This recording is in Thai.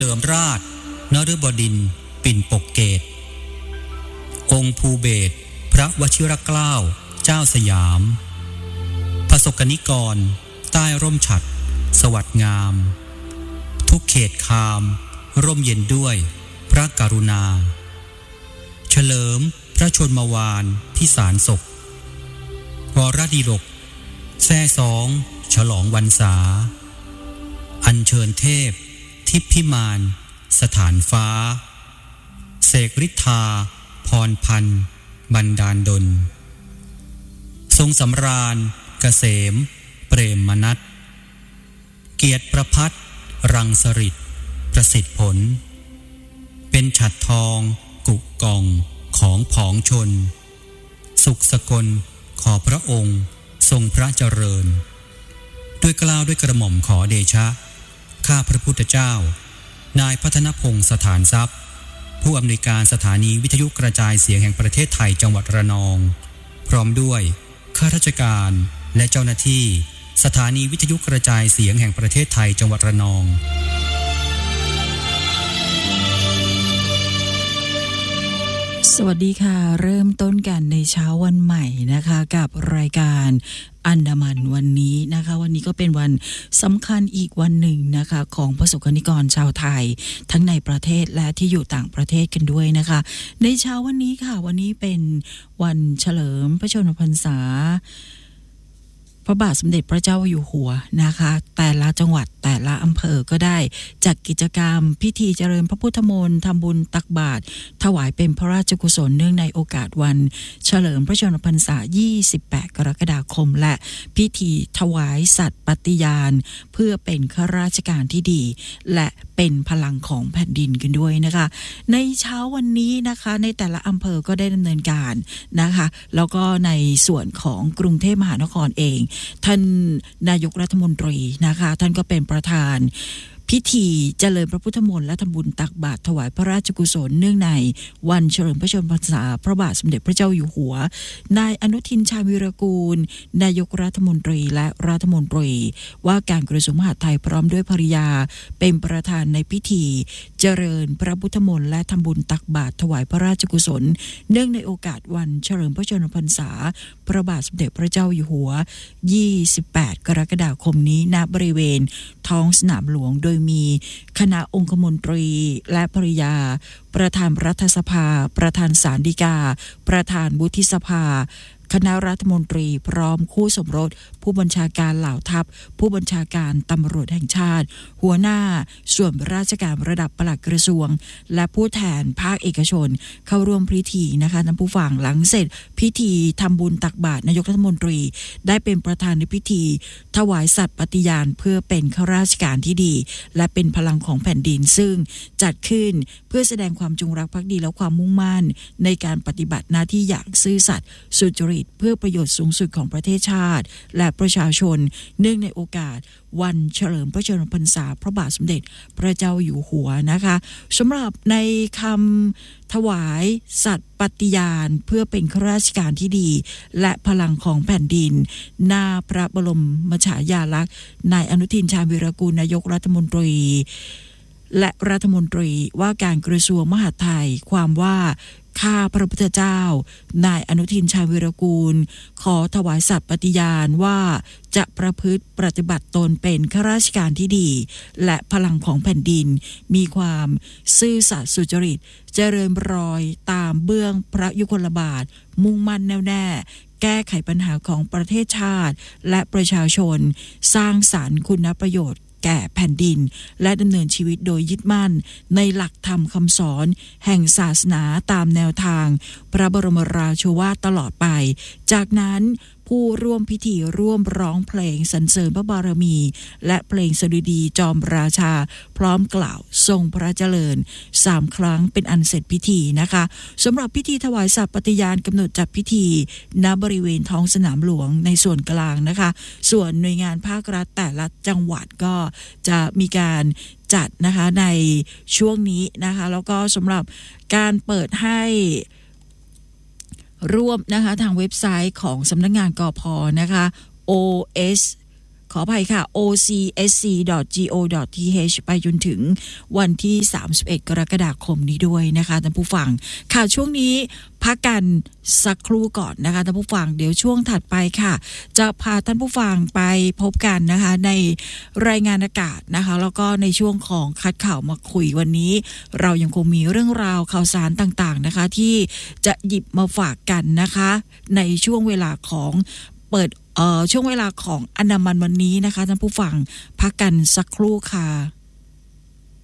เดิมราชนฤบดินทร์ปิ่นปกเกตองค์ภูเบศรพระวชิรเกล้าเจ้าสยามประสบกนิกรใต้ร่มฉัตรสวัสดิ์งามทุกเขตคามร่มเย็นด้วยพระกรุณาเฉลิมพระชนมวาลพิสารศกวรดิรกแซ่สองฉลองวรรษาอัญเชิญเทพทิพพิมานสถานฟ้าเสกฤทธาพรพันธ์บันดาลดลทรงสำราญเกษมเปรมมนัสเกียรติประพัฒน์รังสฤษดิ์ประสิทธิผลเป็นฉัตรทองกุกองของผองชนสุขสกลขอพระองค์ทรงพระเจริญด้วยเกล้าด้วยกระหม่อมขอเดชะข้าพระพุทธเจ้านายพัฒนพงศ์สถานทรัพย์ผู้อำนวยการสถานีวิทยุกระจายเสียงแห่งประเทศไทยจังหวัดระนองพร้อมด้วยข้าราชการและเจ้าหน้าที่สถานีวิทยุกระจายเสียงแห่งประเทศไทยจังหวัดระนองสวัสดีค่ะเริ่มต้นกันในเช้าวันใหม่นะคะกับรายการอันดามันวันนี้นะคะวันนี้ก็เป็นวันสำคัญอีกวันหนึ่งนะคะของประสบกนิกรชาวไทยทั้งในประเทศและที่อยู่ต่างประเทศกันด้วยนะคะในเช้าวันนี้ค่ะวันนี้เป็นวันเฉลิมพระชนมพรรษาพระบาทสมเด็จพระเจ้าอยู่หัวนะคะแต่ละจังหวัดแต่ละอำเภอก็ได้จัดกิจกรรมพิธีเจริญพระพุทธมนต์ทำบุญตักบาตรถวายเป็นพระราชกุศลเนื่องในโอกาสวันเฉลิมพระชนมพรรษา28กรกฎาคมและพิธีถวายสัตย์ปฏิญาณเพื่อเป็นข้าราชการที่ดีและเป็นพลังของแผ่นดินกันด้วยนะคะในเช้าวันนี้นะคะในแต่ละอำเภอก็ได้ดำเนินการนะคะแล้วก็ในส่วนของกรุงเทพมหานครเองท่านนายกรัฐมนตรีนะคะท่านก็เป็นประธานพิธีเจริญพระพุทธมนต์และทำบุญตักบาตรถวายพระราชกุศลเนื่องในวันเฉลิมพระชนมพรรษาพระบาทสมเด็จพระเจ้าอยู่หัวนายอนุทินชาญวีรกูลนายกรัฐมนตรีและรัฐมนตรีว่าการกระทรวงมหาดไทยพร้อมด้วยภริยาเป็นประธานในพิธีเจริญพระพุทธมนต์และทำบุญตักบาตรถวายพระราชกุศลเนื่องในโอกาสวันเฉลิมพระชนมพรรษาพระบาทสมเด็จพระเจ้าอยู่หัว28กรกฎาคมนี้ณบริเวณท้องสนามหลวงโดยมีคณะองคมนตรีและภริยาประธานรัฐสภาประธานศาลฎีกาประธานวุฒิสภาคณะรัฐมนตรีพร้อมคู่สมรสผู้บัญชาการเหล่าทัพผู้บัญชาการตำรวจแห่งชาติหัวหน้าส่วนราชการระดับปลัดกระทรวงและผู้แทนภาคเอกชนเข้าร่วมพิธีนะคะท่านผู้ฟังหลังเสร็จพิธีทำบุญตักบาตรนายกรัฐมนตรีได้เป็นประธานในพิธีถวายสัตย์ปฏิญาณเพื่อเป็นข้าราชการที่ดีและเป็นพลังของแผ่นดินซึ่งจัดขึ้นเพื่อแสดงความจงรักภักดีและความมุ่งมั่นในการปฏิบัติหน้าที่อย่างซื่อสัตย์สุจริตเพื่อประโยชน์สูงสุดของประเทศชาติและประชาชนเนื่องในโอกาสวันเฉลิมพระชนมพรรษาพระบาทสมเด็จพระเจ้าอยู่หัวนะคะสำหรับในคำถวายสัตย์ปฏิญาณเพื่อเป็นข้าราชการที่ดีและพลังของแผ่นดินหน้าพระบรมฉายาลักษณ์นายอนุทินชาญวีรกูลนายกรัฐมนตรีและรัฐมนตรีว่าการกระทรวงมหาดไทยความว่าข้าพระพุทธเจ้านายอนุทินชาญวีรกูลขอถวายสัตย์ปฏิญาณว่าจะประพฤติปฏิบัติตนเป็นข้าราชการที่ดีและพลังของแผ่นดินมีความซื่อสัตย์สุจริตเจริญรอยตามเบื้องพระยุคลบาทมุ่งมั่นแน่วแน่แก้ไขปัญหาของประเทศชาติและประชาชนสร้างสรรค์คุณประโยชน์แก่แผ่นดินและดำเนินชีวิตโดยยึดมั่นในหลักธรรมคำสอนแห่งศาสนาตามแนวทางพระบรมราโชวาทตลอดไปจากนั้นผู้ร่วมพิธีร่วมร้องเพลงสรรเสริญพระบารมีและเพลงสดุดีจอมราชาพร้อมกล่าวทรงพระเจริญ3ครั้งเป็นอันเสร็จพิธีนะคะสำหรับพิธีถวายสัตย์ปฏิญาณกำหนดจัดพิธีณบริเวณท้องสนามหลวงในส่วนกลางนะคะส่วนหน่วยงานภาครัฐแต่ละจังหวัดก็จะมีการจัดนะคะในช่วงนี้นะคะแล้วก็สำหรับการเปิดให้ร่วมนะคะทางเว็บไซต์ของสำนักงานกพ.นะคะ os ขออภัยค่ะ ocsc.go.th ไปจนถึงวันที่31กรกฎาคมนี้ด้วยนะคะท่านผู้ฟังค่ะช่วงนี้พักกันสักครู่ก่อนนะคะท่านผู้ฟังเดี๋ยวช่วงถัดไปค่ะจะพาท่านผู้ฟังไปพบกันนะคะในรายงานอากาศนะคะแล้วก็ในช่วงของคัดข่าวมาคุยวันนี้เรายังคงมีเรื่องราวข่าวสารต่างๆนะคะที่จะหยิบมาฝากกันนะคะในช่วงเวลาของเปิดช่วงเวลาของอันดามันวันนี้นะคะท่านผู้ฟังพักกันสักครู่ค่ะ